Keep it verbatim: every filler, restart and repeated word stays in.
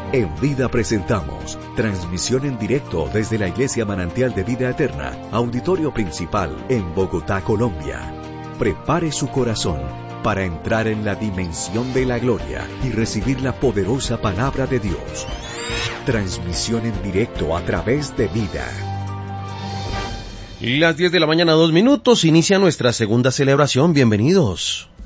En Vida presentamos transmisión en directo desde la Iglesia Manantial de Vida Eterna, auditorio principal en Bogotá, Colombia. Prepare su corazón para entrar en la dimensión de la gloria y recibir la poderosa palabra de Dios. Transmisión en directo a través de Vida. Las diez de la mañana, dos minutos, inicia nuestra segunda celebración. Bienvenidos.